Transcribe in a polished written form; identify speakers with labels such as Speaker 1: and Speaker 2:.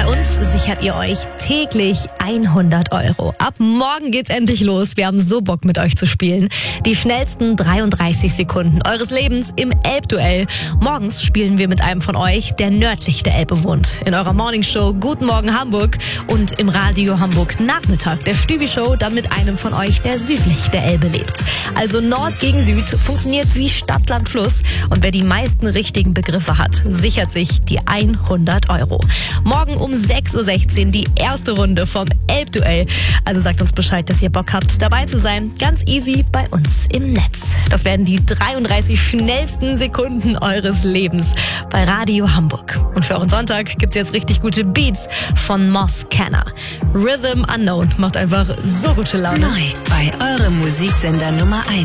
Speaker 1: Bei uns sichert ihr euch täglich 100 Euro. Ab morgen geht's endlich los. Wir haben so Bock, mit euch zu spielen. Die schnellsten 33 Sekunden eures Lebens im Elbduell. Morgens spielen wir mit einem von euch, der nördlich der Elbe wohnt. In eurer Morningshow Guten Morgen Hamburg und im Radio Hamburg Nachmittag der Stübi-Show dann mit einem von euch, der südlich der Elbe lebt. Also Nord gegen Süd funktioniert wie Stadt, Land, Fluss. Und wer die meisten richtigen Begriffe hat, sichert sich die 100 Euro. Morgen um 6.16 Uhr die erste Runde vom Elbduell. Also sagt uns Bescheid, dass ihr Bock habt, dabei zu sein. Ganz easy bei uns im Netz. Das werden die 33 schnellsten Sekunden eures Lebens bei Radio Hamburg. Und für euren Sonntag gibt's jetzt richtig gute Beats von Moss Kenner. Rhythm Unknown macht einfach so gute Laune.
Speaker 2: Neu bei eurem Musiksender Nummer 1.